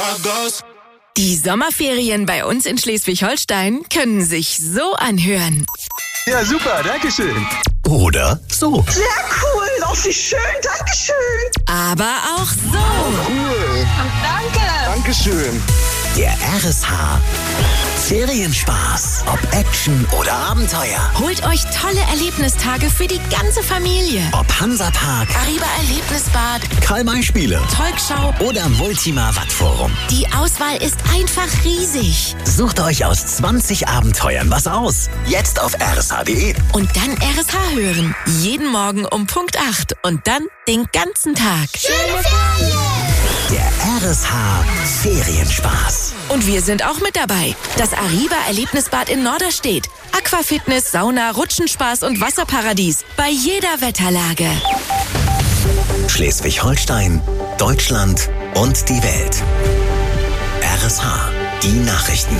Die Sommerferien bei uns in Schleswig-Holstein können sich so anhören. Ja, super, dankeschön. Oder so. Sehr cool, auch wie schön, dankeschön. Aber auch so. Cool. Danke. Dankeschön. Der RSH Ferienspaß. Ob Action oder Abenteuer. Holt euch tolle Erlebnistage für die ganze Familie. Ob Hansapark, Arriva Erlebnisbad, Karl-May-Spiele Volksschau oder Multima Wattforum. Die Auswahl ist einfach riesig. Sucht euch aus 20 Abenteuern was aus. Jetzt auf rsh.de. Und dann RSH hören. Jeden Morgen um Punkt 8 und dann den ganzen Tag. Schöne Ferien. Der RSH Ferienspaß. Und wir sind auch mit dabei. Das Arriva Erlebnisbad in Norderstedt. Aquafitness, Sauna, Rutschenspaß und Wasserparadies. Bei jeder Wetterlage. Schleswig-Holstein, Deutschland und die Welt. RSH, die Nachrichten.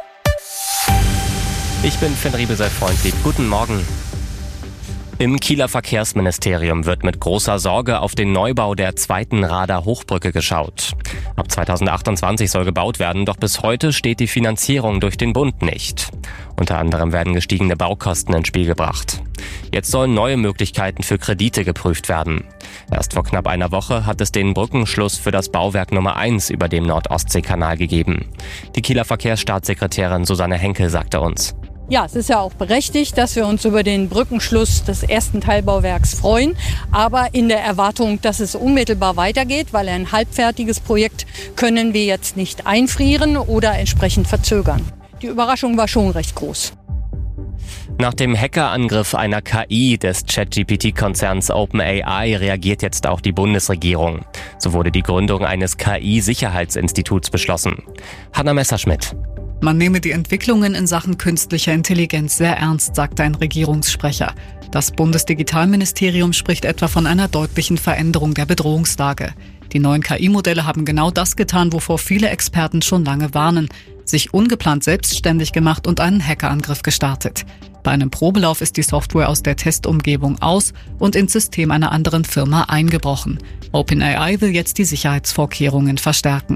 Ich bin Finn Riebesel-Freundlieb. Guten Morgen. Im Kieler Verkehrsministerium wird mit großer Sorge auf den Neubau der zweiten Rader Hochbrücke geschaut. Ab 2028 soll gebaut werden, doch bis heute steht die Finanzierung durch den Bund nicht. Unter anderem werden gestiegene Baukosten ins Spiel gebracht. Jetzt sollen neue Möglichkeiten für Kredite geprüft werden. Erst vor knapp einer Woche hat es den Brückenschluss für das Bauwerk Nummer 1 über dem Nord-Ostsee-Kanal gegeben. Die Kieler Verkehrsstaatssekretärin Susanne Henkel sagte uns: Ja, es ist ja auch berechtigt, dass wir uns über den Brückenschluss des ersten Teilbauwerks freuen, aber in der Erwartung, dass es unmittelbar weitergeht, weil ein halbfertiges Projekt können wir jetzt nicht einfrieren oder entsprechend verzögern. Die Überraschung war schon recht groß. Nach dem Hackerangriff einer KI des ChatGPT-Konzerns OpenAI reagiert jetzt auch die Bundesregierung. So wurde die Gründung eines KI-Sicherheitsinstituts beschlossen. Hanna Messerschmidt. Man nehme die Entwicklungen in Sachen künstlicher Intelligenz sehr ernst, sagte ein Regierungssprecher. Das Bundesdigitalministerium spricht etwa von einer deutlichen Veränderung der Bedrohungslage. Die neuen KI-Modelle haben genau das getan, wovor viele Experten schon lange warnen: sich ungeplant selbstständig gemacht und einen Hackerangriff gestartet. Bei einem Probelauf ist die Software aus der Testumgebung aus und ins System einer anderen Firma eingebrochen. OpenAI will jetzt die Sicherheitsvorkehrungen verstärken.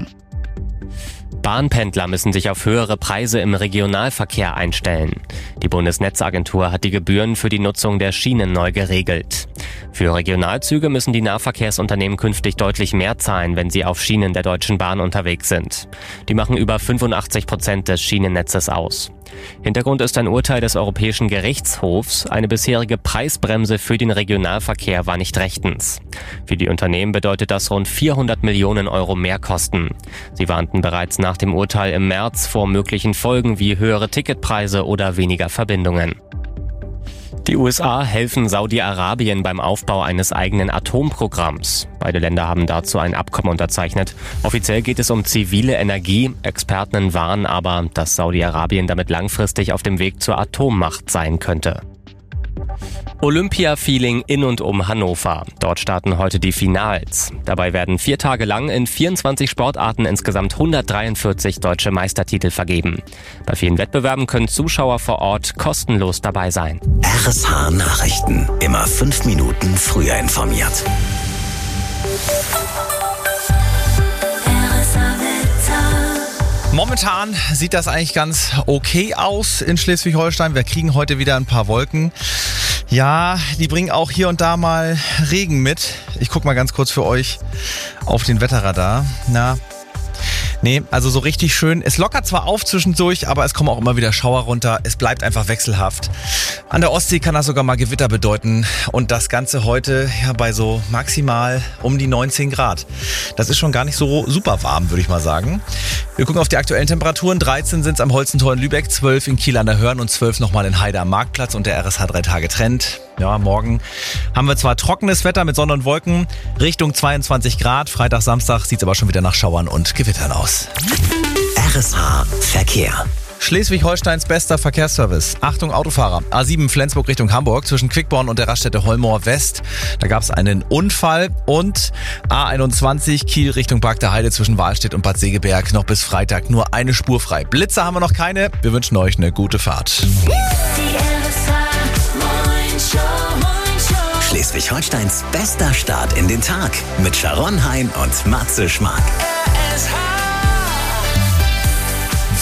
Bahnpendler müssen sich auf höhere Preise im Regionalverkehr einstellen. Die Bundesnetzagentur hat die Gebühren für die Nutzung der Schienen neu geregelt. Für Regionalzüge müssen die Nahverkehrsunternehmen künftig deutlich mehr zahlen, wenn sie auf Schienen der Deutschen Bahn unterwegs sind. Die machen über 85% des Schienennetzes aus. Hintergrund ist ein Urteil des Europäischen Gerichtshofs. Eine bisherige Preisbremse für den Regionalverkehr war nicht rechtens. Für die Unternehmen bedeutet das rund 400 Millionen Euro Mehrkosten. Sie warnten bereits nach dem Urteil im März vor möglichen Folgen wie höhere Ticketpreise oder weniger Verbindungen. Die USA helfen Saudi-Arabien beim Aufbau eines eigenen Atomprogramms. Beide Länder haben dazu ein Abkommen unterzeichnet. Offiziell geht es um zivile Energie. Experten warnen aber, dass Saudi-Arabien damit langfristig auf dem Weg zur Atommacht sein könnte. Olympia-Feeling in und um Hannover. Dort starten heute die Finals. Dabei werden 4 Tage lang in 24 Sportarten insgesamt 143 deutsche Meistertitel vergeben. Bei vielen Wettbewerben können Zuschauer vor Ort kostenlos dabei sein. RSH Nachrichten. Immer 5 Minuten früher informiert. Momentan sieht das eigentlich ganz okay aus in Schleswig-Holstein. Wir kriegen heute wieder ein paar Wolken. Ja, die bringen auch hier und da mal Regen mit. Ich gucke mal ganz kurz für euch auf den Wetterradar. Nee, also so richtig schön. Es lockert zwar auf zwischendurch, aber es kommen auch immer wieder Schauer runter. Es bleibt einfach wechselhaft. An der Ostsee kann das sogar mal Gewitter bedeuten. Und das Ganze heute ja bei so maximal um die 19 Grad. Das ist schon gar nicht so super warm, würde ich mal sagen. Wir gucken auf die aktuellen Temperaturen. 13 sind es am Holzentor in Lübeck, 12 in Kiel an der Hörn und 12 nochmal in Heide am Marktplatz und der RSH 3-Tage-Trend. Ja, morgen haben wir zwar trockenes Wetter mit Sonne und Wolken, Richtung 22 Grad. Freitag, Samstag sieht es aber schon wieder nach Schauern und Gewittern aus. RSH Verkehr. Schleswig-Holsteins bester Verkehrsservice. Achtung Autofahrer. A7 Flensburg Richtung Hamburg zwischen Quickborn und der Raststätte Holmoor West. Da gab es einen Unfall. Und A21 Kiel Richtung Park der Heide zwischen Wahlstedt und Bad Segeberg. Noch bis Freitag nur eine Spur frei. Blitzer haben wir noch keine. Wir wünschen euch eine gute Fahrt. Schleswig-Holsteins bester Start in den Tag mit Sharon Hein und Matze Schmark.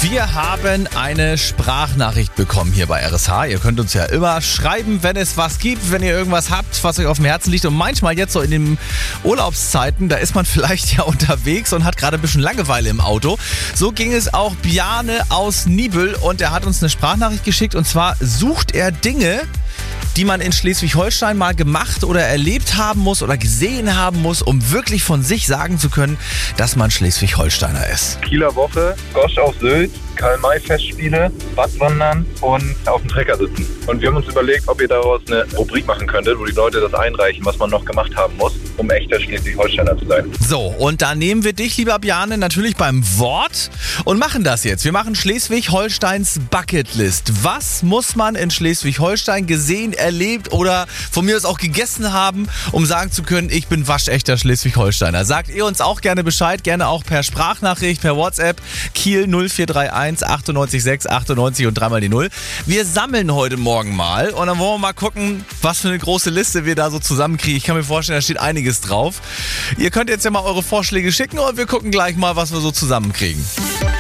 Wir haben eine Sprachnachricht bekommen hier bei RSH. Ihr könnt uns ja immer schreiben, wenn es was gibt, wenn ihr irgendwas habt, was euch auf dem Herzen liegt. Und manchmal jetzt so in den Urlaubszeiten, da ist man vielleicht ja unterwegs und hat gerade ein bisschen Langeweile im Auto. So ging es auch Bjarne aus Nibel und er hat uns eine Sprachnachricht geschickt. Und zwar sucht er Dinge, die man in Schleswig-Holstein mal gemacht oder erlebt haben muss oder gesehen haben muss, um wirklich von sich sagen zu können, dass man Schleswig-Holsteiner ist. Kieler Woche, Gosch auf Sylt, Karl-May-Festspiele, Badwandern und auf dem Trecker sitzen. Und wir haben uns überlegt, ob ihr daraus eine Rubrik machen könntet, wo die Leute das einreichen, was man noch gemacht haben muss, um echter Schleswig-Holsteiner zu sein. So, und da nehmen wir dich, lieber Bjarne, natürlich beim Wort und machen das jetzt. Wir machen Schleswig-Holsteins Bucketlist. Was muss man in Schleswig-Holstein gesehen, erlebt oder von mir aus auch gegessen haben, um sagen zu können, ich bin waschechter Schleswig-Holsteiner? Sagt ihr uns auch gerne Bescheid, gerne auch per Sprachnachricht, per WhatsApp, Kiel 0431 98 6 98 und dreimal die 0. Wir sammeln heute Morgen mal und dann wollen wir mal gucken, was für eine große Liste wir da so zusammenkriegen. Ich kann mir vorstellen, da steht einiges drauf. Ihr könnt jetzt ja mal eure Vorschläge schicken und wir gucken gleich mal, was wir so zusammenkriegen.